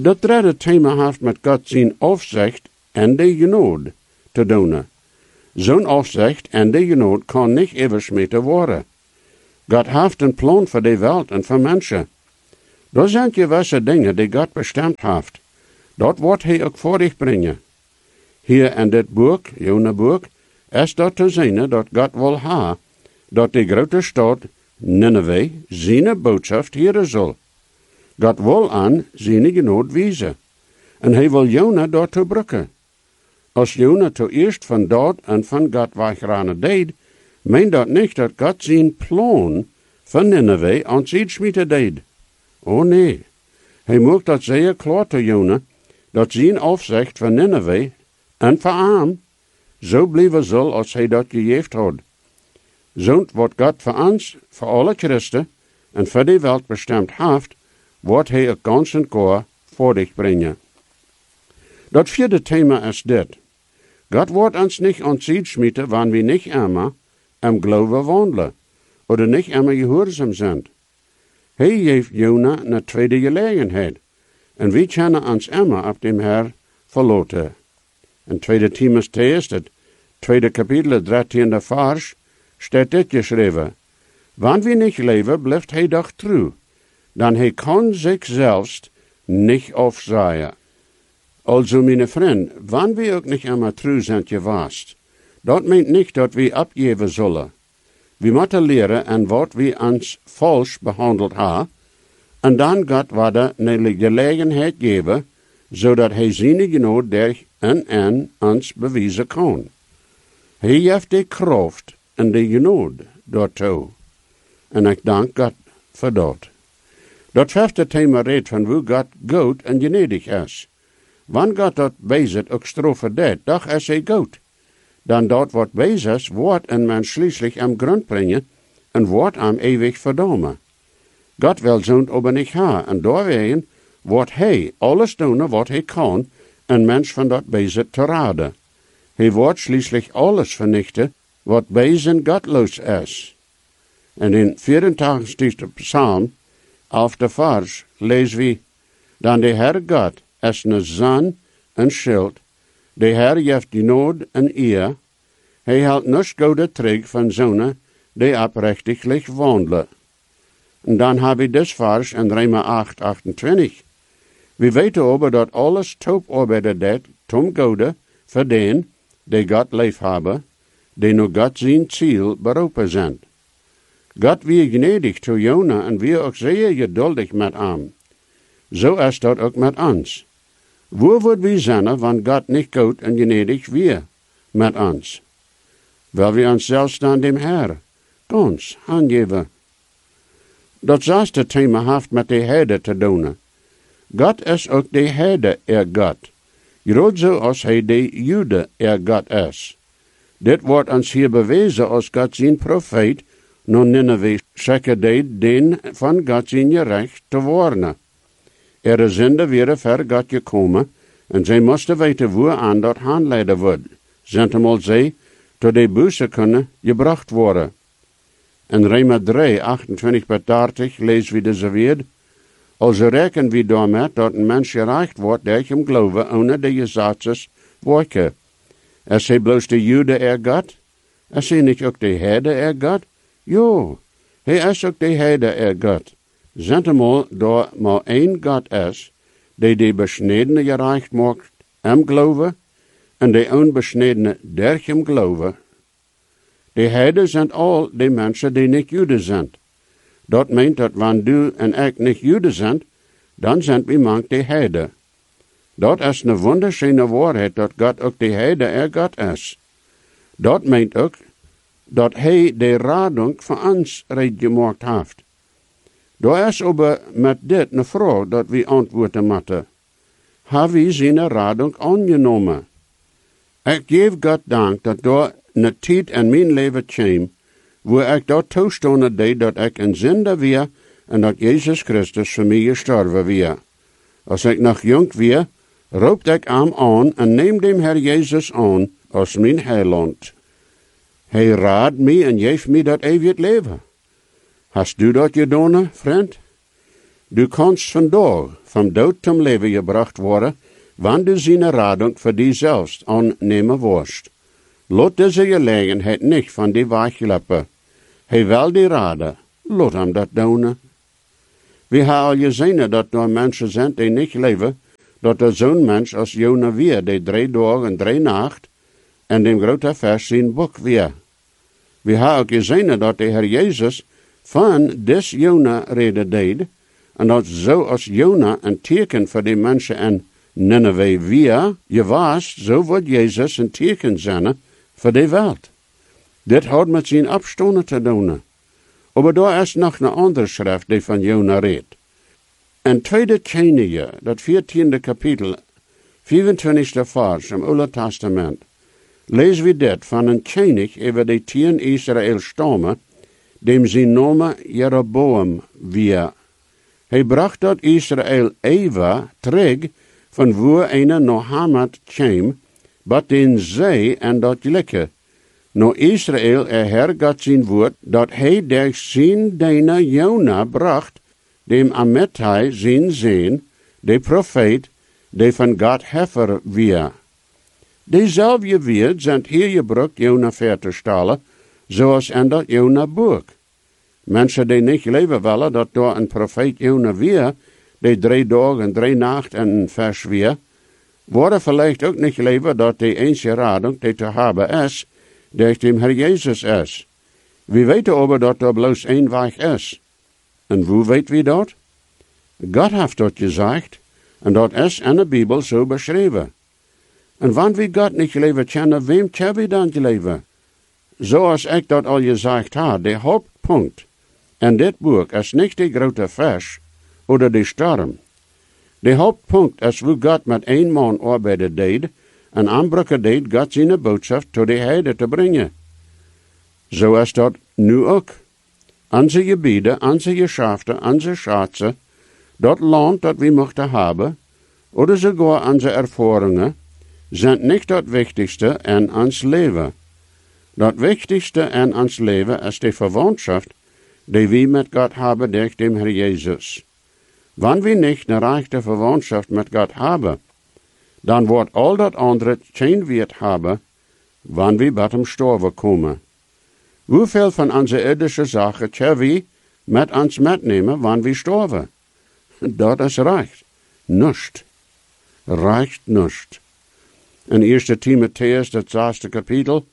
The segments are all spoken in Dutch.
Dat derde thema heeft met God zijn opzicht en de genade te doen. Zo'n opzicht en de genade kan niet eversmeten worden. God heeft een plan voor de wereld en voor mensen. Dat zijn gewisse dingen die God bestemd heeft. Dat wordt hij ook voor zich brengen. Hier in dit boek, Jona-boek, is dat te zien dat God wil ha, dat de grote stad Nineveh zijn boodschap hieren zal. God wil aan zijn genade wijzen. En hij wil Jona daartoe brukken. Als Jona eerst van dat en van God wegranen deed, meent dat niet dat God zijn plan van Nineveh aan zijn schmieden deed. Oh nee, hij maakt dat zeer klaar te Jona, dat zijn opzicht van Nineveh en van hem zo blijven zal als hij dat gegeven had. Zo'n wat God voor ons, voor alle christen en voor de wereld bestemd heeft, wordt hij een ganz en koor voor zich brengen. Dat vierde thema is dit. God wordt ons niet aan het schmieden, wanneer we niet immer im Glauben wandelen, oder niet immer gehoorzaam zijn. Hij geeft Jona een tweede gelegenheid, en we kunnen ons immer op dem Herr verlaten. In 2 Timotheus, het tweede kapitel, 13e vers, staat dit geschreven. Wanneer we niet leven, blijft hij doch trouw, dan hij kan zichzelf niet afzaaien. Also, mijn vriend, wanneer we ook niet immer trouw zijn geweest, dat meent niet dat we opgeven zullen. We moeten leren en wat we ons falsch behandeld hebben, en dan God we een gelegenheid geven, zodat hij zijn genade durch en ons bewijzen kan. Hij heeft de kracht en de genade daartoe. En ik dank God voor dat. Dat vijfde thema redt van hoe God goed en gnedig is. Wanneer God dat wijzet ook strofe deed, doch is hij goed. Dan dat wat wijzes, wordt een mens schließlich am grond brengen en wordt am ewig verdomen. God wil zo'n aber niet ha, en doorwegen wordt hij alles doen wat hij kan, een mens van dat bezit te raden. Hij wordt schließlich alles vernichten, wat bezit godloos is. En in 84. Psalm, 11e vers, lezen we, dan de Heer God is een zon en schild, de Heer geeft genade en eer, hij houdt niets goede terug van zonen die oprechtiglijk wandelen. En dan heb ik dus vers in Römer 8, 28. We weten over dat alles tooparbeiden deed, tom goede, voor den, die God lief hebben, die nu God zijn ziel beroepen zijn. God wie gnädig zu Jona en wie ook zeer geduldig met hem. Zo is dat ook met ons. Wo wordt we zijn, wanneer God niet goed en gnädig weer met ons? Wel we ons zelfs dan dem Herr ganz aangeven. Dat zesde thema heeft met de herde te doen. God is ook de herde God. Groot zoals hij de Jude God is. Dit wordt ons hier bewezen als God zijn profeet naar Nineveh schikken deed den van God zijn gerecht te worden. Zinde weer ver God gekomen en zij moesten weten hoe aan dat handleiden wordt. Zijn hem al zij tot de bussen kunnen gebracht worden. In Römer 3, 28 tot 30 lezen we deze weer. Also rekenen we daarmee dat een mens gerecht wordt door hem geloven ohne de gesetzes werken. Is hij bloos de Jude God? Is hij niet ook de herde God? Jo, hij is ook de herde God. Zijn hem al door maar één God is, die de besnedene gerecht maakt hem geloven en de onbesnedene durch hem geloven. De heiden zijn al de mensen die niet Jude zijn. Dat meent dat wanneer du en ik niet Jude zijn, dan zijn we mank de heiden. Dat is een wunderschöne waarheid dat God ook de heide God is. Dat meent ook dat hij de radung van ons reed gemaakt heeft. Daar is aber met dit een vraag dat we antwoorden moeten. Hebben we zijn radung aangenomen? Ik geef God dank dat door een tijd in mijn leven kwam, wo ik dat toestanden deed dat ik een zinde weer en dat Jezus Christus voor mij gestorven weer. Als ik nog jong weer, roept ik hem aan en neem dem Herr Jezus aan als mijn heiland. Hij raadt mij en geeft mij dat eeuwig leven. Hast du dat gedaan, vriend? Du kannst vandaag vom dood zum leven gebracht worden, wanneer du zijn radung voor die zelfs aannemen worst. Laat deze gelegenheid niet van die weglopen. Hij wil die raden, laat hem dat doen. We hebben al gezien dat er mensen zijn die niet leven, dat er zo'n mens als Jona weer, die 3 dagen en 3 nacht, en dem grote vers zijn boek weer. We hebben ook gezien dat de Heer Jezus van des Jona reden deed, en dat zo als Jona een teken voor die mensen en Nineveh weer, je was, zo wordt Jezus een teken zijn voor de wereld. Dit had met zijn opstonden te doen. Maar daar is nog een andere schrift die van Jona redt. In 2 Könige, dat 14e kapitel, 25e vers im Oude Testament, lezen we dit van een koning over de 10 Israël stammen, dem zijn naam Jeroboam weer. Hij bracht dat Israël even terug van waar een naar Hamat kwam, bat den zee en dat likke. No Israël hergat zijn woord, dat hij durch zijn diener Jona bracht, dem Amittai zijn zin, de profeet, de van God heffer weer. Dezelfde woord zijn hier gebruikt Jona ver te stellen, zoals in dat Jona boek. Mensen die niet leven willen dat door een profeet Jona weer, die 3 dagen en 3 nacht en een vers weer, worden vielleicht ook niet leven dat die enige radung die te hebben is, durch dem Herr Jezus is. We weten aber dat er bloos 1 weg is. En hoe weet we dat? God heeft dat gezegd, en dat is in de Bibel zo beschreven. En wanneer we God niet leven kennen, wem kunnen we dan leven? Zoals ik dat al gezegd had, de hoofdpunt in dit boek is niet de grote vers oder de storm. De hoofdpunt is hoe God met 1 man arbeiden deed, en aanbrukken deed God zijn boodschap tot de heide te brengen. Zo is dat nu ook. Onze gebieden, onze geschäften, onze schatsen, dat land dat we mochten hebben, oder sogar onze ervaringen, zijn niet dat wichtigste in ons leven. Dat wichtigste in ons leven is de verwantschap die we met God hebben durch dem Herr Jezus. Wanneer we niet een rechte verwantschap met God hebben, dan wordt al dat andere geen wert hebben, wanneer we bij hem sterven komen. Hoeveel van onze irdische zaken kunnen we met ons metnemen wanneer we sterven? Dat is recht. Nust. Recht nust. In 1 Timotheus, dat 6e kapitel,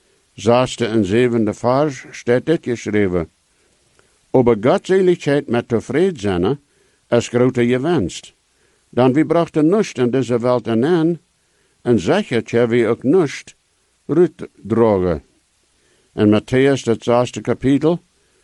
6e en 7e vers, staat dit geschreven. Aber Gottseligkeit met tevreden zijn, is groter gewenst. Dan we brachten nust in deze wereld aan, en zeker kunnen we ook nust uitdragen. In Matthäus, dat 6e kapitel,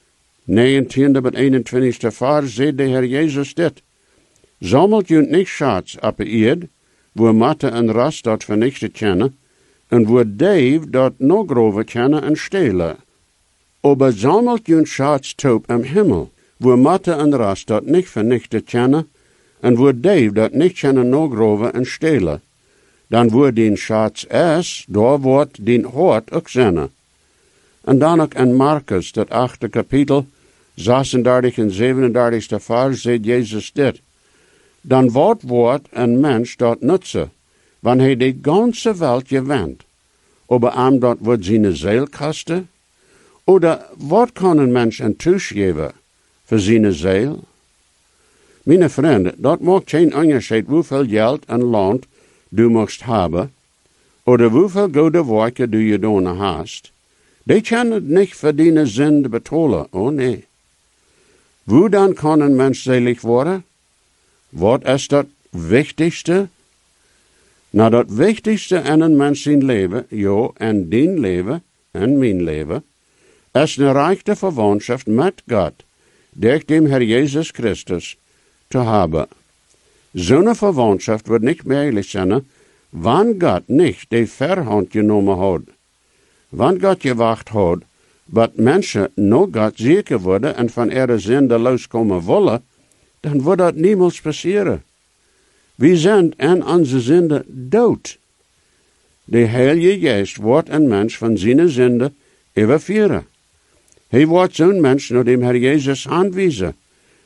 19e tot 21e vers, zegt de Heer Jezus dit. Sammelt je niet schatz op de eerd, wo matte en rast dat vernichten kennen, en wo Dave dat nog grover kennen en stelen. Aber sammelt je schatz top im Himmel, wo matte en rast dat niet vernichten kennen, en wo Dave dat niet kennen nog grover en stelen. Dan wo den schatz is, daar wordt den hart ook zijn. En dan ook in Markus, dat 8e kapitel, 36 en 37 vers, zegt Jezus dit. Dan wordt een mens dat nutzen, wanneer hij de ganze Welt gewinnt. Aber am dat wordt zijn ziel kosten? Oder wat kan een mens een toegeven voor zijn ziel? Mijn vrienden, dat maakt geen onderscheid hoeveel geld en land du mocht hebben, oder hoeveel goede werken du je doen hast. Die kunnen niet voor die zonde betalen, oh nee. Hoe dan kan een mens selig worden? Wat is dat wichtigste? Nou, dat wichtigste in een mens zijn leven, ja, en dien leven, en mijn leven, is een rechte verwantschap met God, durch dem Herr Jezus Christus, te hebben. Zo'n verwantschap wordt niet mogelijk zijn, wanneer God niet de verhand genomen had. Wanneer God gewacht had, wat mensen nog God zeker worden en van ihre zonde loskomen willen, dan wordt dat niemals passeren. We zijn in onze zonde dood. De Heilige Geest wordt een mens van zijn zonde overvieren. Hij wordt zo'n mens naar dem Herr Jezus aanwijzen,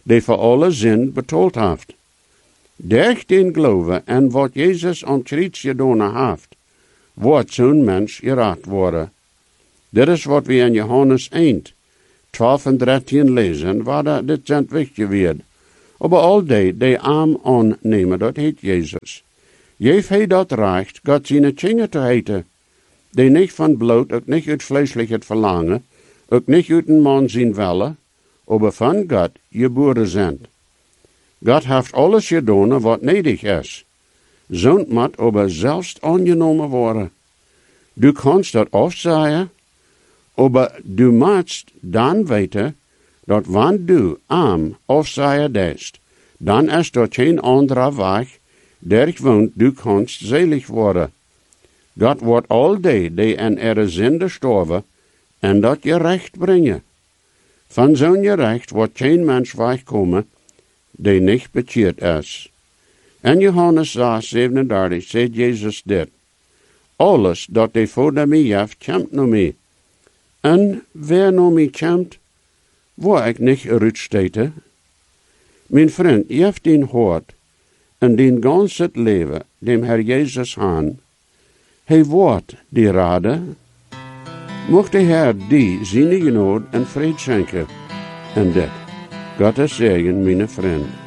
die voor alle zin betaald heeft. Durch den Glaube en wat Jezus aan het kruis gedaan heeft, wordt zo'n mens gered worden. Dit is wat we in Johannes 1, 12 en 13 lezen, waar dit zijn wichtig wird. Aber al die arm aannemen, dat heet Jezus. Geef hij dat recht, God zijn Kinder te heten, die niet van bloed, ook niet uit vleeselijk verlangen, ook niet uit een man zijn willen, aber van God geboren zijn. God heeft alles gedaan wat nedig is. Zo'n moet aber zelfs aangenomen worden. Du kannst dat afzeggen, aber du musst dan weten, dat wanneer du afzeggen dest, dan is dat geen andere weg, der woont du kannst selig worden. God wordt al die in ihre zinde sterven, en dat je recht brengen. Van zo'n gerecht wordt geen mens wegkomen, die niet bekeerd is. In Johannes 6, 37 zegt Jezus dit: alles dat die voor mij heeft, komt naar mij. En wer naar mij komt, waar ik niet uitstete. Mijn vriend, je hebt den hoort, en den ganse leven, dem Herr Jezus aan. Hij wordt die rade. Mocht de Herr die zijn genade en vrede schenken. En dit, Gottes zegen, mijn vriend.